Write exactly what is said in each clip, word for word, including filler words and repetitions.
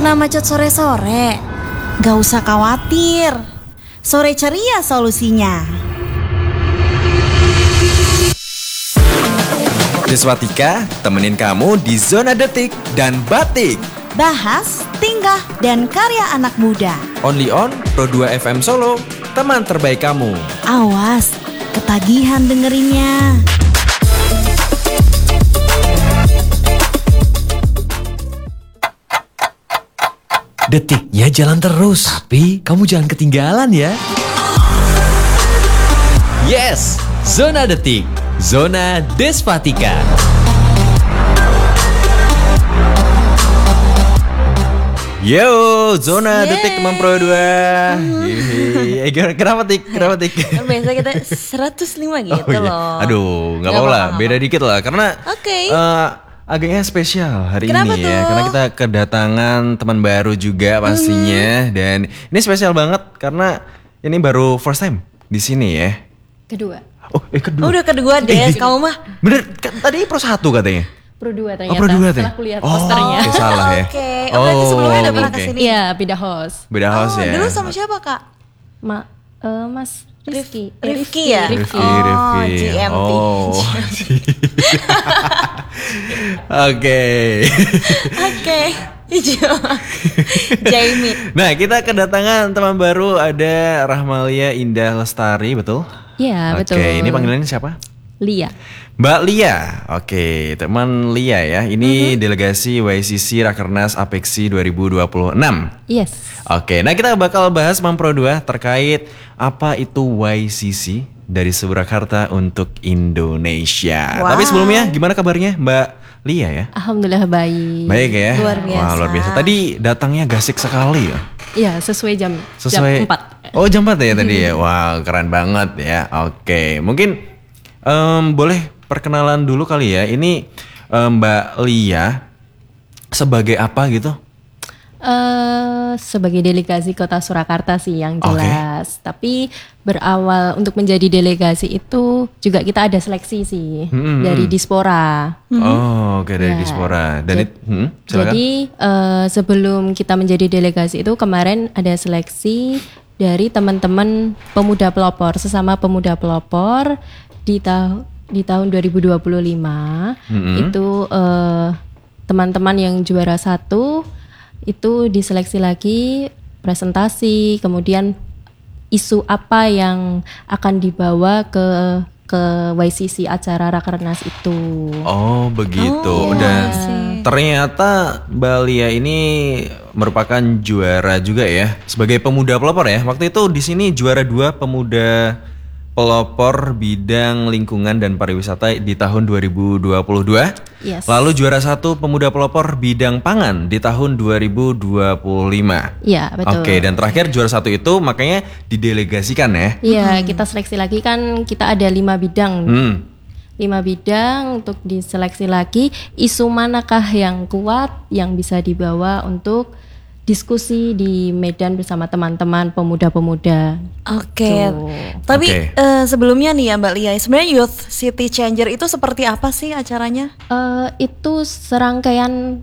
Kena macet sore-sore? Gak usah khawatir, sore ceria solusinya. Deswatika temenin kamu di Zona Detik dan Batik. Bahas, tingkah, dan karya anak muda. Only on Pro dua F M Solo, teman terbaik kamu. Awas, ketagihan dengerinnya. Detiknya jalan terus, tapi kamu jangan ketinggalan ya. Yes, Zona Detik, Zona Deswatika. Yo, Zona Yeay. Detik teman Pro dua. Yeay. Kenapa Tik? Kenapa Tik? Kan biasa kita seratus lima gitu Oh, iya. loh. Aduh, nggak Nggak apa-apa lah, apa-apa. beda dikit lah. Karena Oke. eh, agaknya spesial hari Kenapa ini ya. tuh? Karena kita kedatangan teman baru juga pastinya. Dan ini spesial banget karena ini baru first time di sini ya. Kedua. Oh, eh kedua. Oh, udah kedua Des, kamu mah. Bener, kan tadi pro satu katanya. Pro dua Oh, ternyata. pro dua setelah teh. kulihat Oh, posternya. oke, salah ya. Oke, oh, berarti sebelumnya udah pernah oke. kesini. Iya, beda host. Beda host Oh, ya. dulu sama siapa Kak? Ma, eh, Mas Rifki. Eh, Rifki ya? Rifki, Oh, Rifki. G M T. Oh. Oke. Oke, hijau. Jamie. Nah, kita kedatangan teman baru, ada Rahmalia Indah Lestari, betul? Iya, betul. Oke, ini panggilannya siapa? Lia. Mbak Lia. Oke, teman Lia ya. Ini delegasi Y C C Rakernas Apexi dua ribu dua puluh enam. Yes. Oke, nah kita bakal bahas Mam Pro dua terkait apa itu Y C C dari Surakarta untuk Indonesia. Wow. Tapi sebelumnya gimana kabarnya Mbak Lia ya? Alhamdulillah baik. Baik ya. Luar biasa. Wah, luar biasa. Tadi datangnya gasik sekali ya. Iya, sesuai jam Sesuai jam empat. Oh, jam empat ya tadi ya. Wah, keren banget ya. Oke, mungkin em, boleh perkenalan dulu kali ya. Ini em, Mbak Lia sebagai apa gitu? Eh, sebagai delegasi Kota Surakarta sih yang Oke. jelas. Tapi berawal untuk menjadi delegasi itu juga kita ada seleksi sih Hmm. dari Dispora. Oh, oke dari Ya. Dispora. Dan Jad- it, hmm, silakan. Jadi eh, sebelum kita menjadi delegasi itu kemarin ada seleksi dari teman-teman pemuda pelopor, sesama pemuda pelopor di tahun di tahun dua ribu dua puluh lima. Mm-mm. Itu eh, teman-teman yang juara satu itu diseleksi lagi presentasi, kemudian isu apa yang akan dibawa ke ke Y C C acara Rakernas itu. Oh, begitu. Oh, Dan I see. ternyata Mbak Lia ini merupakan juara juga ya sebagai pemuda pelopor ya. Waktu itu di sini juara dua pemuda pelopor bidang lingkungan dan pariwisata di tahun dua ribu dua puluh dua. Yes. Lalu juara satu pemuda pelopor bidang pangan di tahun dua ribu dua puluh lima. Iya, betul. Oke, dan terakhir juara satu itu makanya didelegasikan ya. Iya, kita seleksi lagi kan kita ada lima bidang. Hmm. Lima bidang untuk diseleksi lagi. Isu manakah yang kuat yang bisa dibawa untuk diskusi di Medan bersama teman-teman pemuda-pemuda. Oke. Tuh. Tapi Oke. eh, sebelumnya nih ya Mbak Lia, sebenarnya Youth City Changer itu seperti apa sih acaranya? Eh, itu serangkaian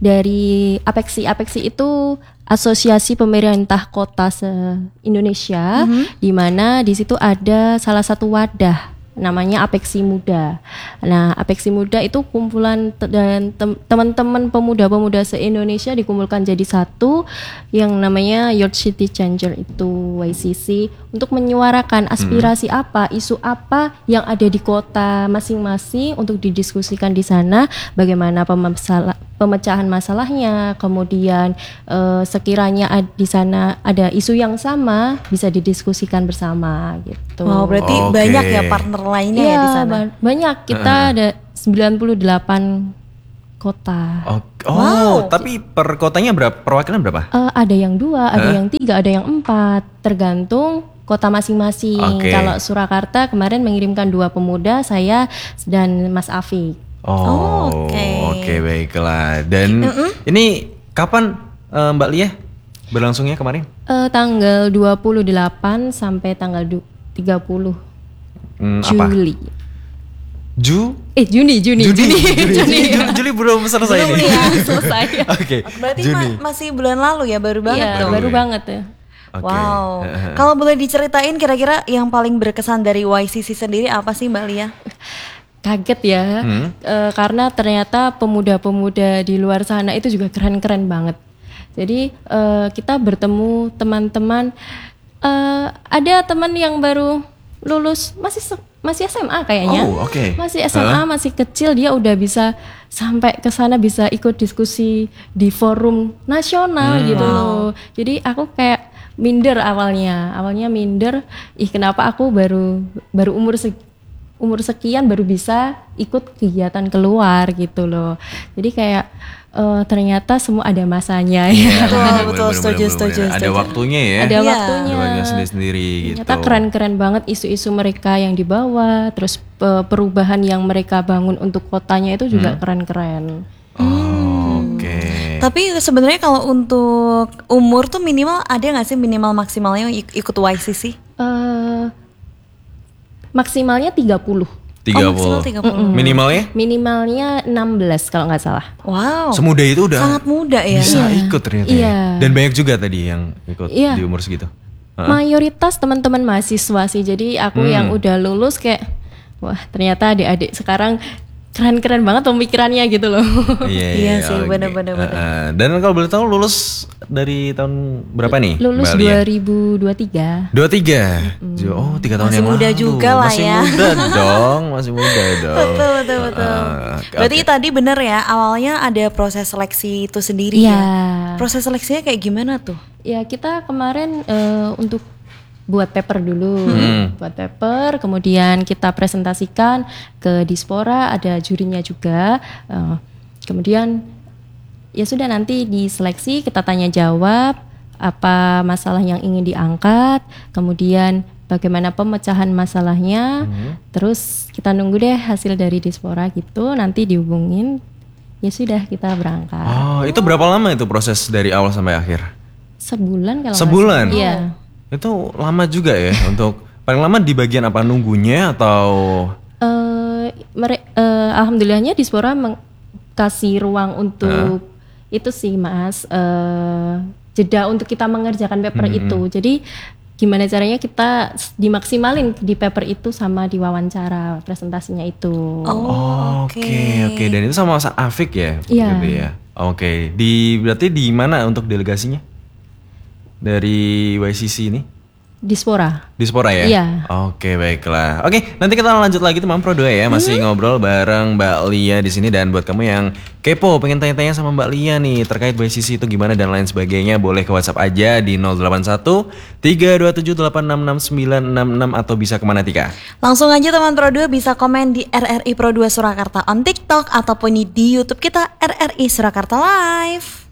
dari Apexi. Apexi itu Asosiasi Pemerintah Kota se-Indonesia, di mana di situ ada salah satu wadah namanya Apexi Muda. Nah, Apexi Muda itu kumpulan te- dan tem- teman-teman pemuda-pemuda se-Indonesia dikumpulkan jadi satu yang namanya Youth City Changer itu Y C C untuk menyuarakan aspirasi apa, isu apa yang ada di kota masing-masing untuk didiskusikan di sana, bagaimana pemasalah pemecahan masalahnya, kemudian eh, sekiranya ad- di sana ada isu yang sama bisa didiskusikan bersama gitu. Wow, berarti Oke. banyak ya partner lainnya ya Iya, di sana. ba- banyak. Kita ada sembilan puluh delapan kota. Oh, oh, tapi per kotanya berapa? Perwakilan berapa? Eh, ada yang dua, ada Hah? yang tiga, ada yang empat, tergantung kota masing-masing. Oke. Kalau Surakarta kemarin mengirimkan dua pemuda, saya dan Mas Afik. Oh, oke. oke baiklah. Dan ini kapan eh, Mbak Lia berlangsungnya kemarin? Eh, tanggal dua puluh delapan sampai tanggal du- tiga puluh Hmm, apa? Juli. Ju Eh Juni, Juni, Juni, Juni, Juni, Juni, Juli, Juli belum selesai Belum nih. ya. selesai. Oke. Berarti Juni. ma- masih bulan lalu ya, baru banget Iya, dong. baru ya. banget ya. Oke. Wow. Heeh. Kalau boleh diceritain kira-kira yang paling berkesan dari Y C C sendiri apa sih Mbak Lia? Kaget ya, Hmm. Eh, karena ternyata pemuda-pemuda di luar sana itu juga keren-keren banget. Jadi eh, kita bertemu teman-teman, eh, ada teman yang baru lulus masih se- masih S M A kayaknya, Oh, oke. masih S M A, masih kecil, dia udah bisa sampai ke sana, bisa ikut diskusi di forum nasional gitu loh. Jadi aku kayak minder awalnya, awalnya minder, ih kenapa aku baru baru umur se- umur sekian baru bisa ikut kegiatan keluar gitu loh. Jadi kayak eh, ternyata semua ada masanya ya. Iya, Betul, bener, betul, bener, setuju, bener, setuju, bener. Ada setuju. waktunya ya. Ada Iya. waktunya. Ada waktunya sendiri-sendiri gitu. Ternyata keren-keren banget isu-isu mereka yang dibawa, terus pe- perubahan yang mereka bangun untuk kotanya itu juga keren-keren. Oh, oke. Tapi sebenarnya kalau untuk umur tuh minimal ada nggak sih minimal maksimalnya yang ik- ikut Y C C? Eh, maksimalnya tiga puluh. tiga Oh, puluh. maksimal tiga puluh. Minimalnya Minimalnya enam belas kalau nggak salah. Wow. semuda itu udah Sangat muda ya. bisa ikut ternyata ya. Iya. Dan banyak juga tadi yang ikut Iya. di umur segitu. Heeh. Mayoritas teman-teman mahasiswa sih. Jadi aku Hmm. yang udah lulus kayak wah, ternyata adik-adik sekarang keren-keren banget pemikirannya gitu loh. Iya, Iya sih, oke. bener-bener, bener. Heeh. Dan kalau boleh tahu lulus dari tahun berapa nih? Lulus Mbak Lia? dua ribu dua puluh tiga. Dua tiga, oh tiga tahun Masih yang muda lalu. juga lah masih ya. muda dong, masih muda dong. Betul, betul, betul. Ah, oke, Berarti oke. tadi bener ya, awalnya ada proses seleksi itu sendiri Iya. ya. Proses seleksinya kayak gimana tuh? Ya kita kemarin eh, untuk buat paper dulu, Hmm. buat paper, kemudian kita presentasikan ke Dispora, ada jurinya juga. Eh, kemudian ya sudah nanti diseleksi, kita tanya jawab apa masalah yang ingin diangkat, kemudian bagaimana pemecahan masalahnya, terus kita nunggu deh hasil dari Dispora gitu, nanti dihubungin, ya sudah kita berangkat. Oh, itu berapa lama itu proses dari awal sampai akhir? Sebulan kalau nggak Sebulan? salah. Iya. Itu lama juga ya untuk paling lama di bagian apa nunggunya atau? Eh, mere- eh, alhamdulillahnya Dispora meng- kasih ruang untuk itu sih Mas, eh, jeda untuk kita mengerjakan paper itu. Jadi gimana caranya kita s- dimaksimalin di paper itu sama di wawancara presentasinya itu. Oh, Oke, oke. Dan itu sama Mas Afik ya? Iya. Gitu ya. Oke, di berarti di mana untuk delegasinya? Dari Y C C ini? Dispora. Dispora ya? Iya. Oke, baiklah. Oke, nanti kita lanjut lagi teman Pro dua ya. Masih ngobrol bareng Mbak Lia di sini, dan buat kamu yang kepo pengen tanya-tanya sama Mbak Lia nih terkait Y C C itu gimana dan lain sebagainya, boleh ke WhatsApp aja di nol delapan satu tiga dua tujuh delapan enam enam sembilan enam enam atau bisa kemana Tika? Langsung aja teman Pro dua bisa komen di R R I Pro dua Surakarta on TikTok ataupun di YouTube kita R R I Surakarta Live.